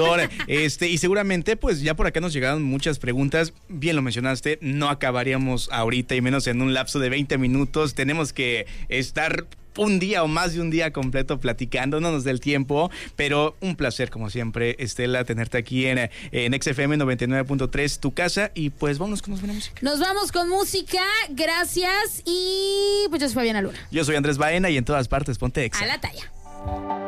Y seguramente, pues ya por acá nos llegaron muchas preguntas. Bien lo mencionaste, no acabaríamos ahorita y menos en un lapso de 20 minutos. Tenemos que estar un día o más de un día completo platicando, no nos dé el tiempo, pero un placer como siempre, Estela, tenerte aquí en XFM 99.3, tu casa, y pues vámonos con buena música. Nos vamos con música, gracias, y pues yo soy Fabiana Luna. Yo soy Andrés Baena y en todas partes ponte Exa. A la talla.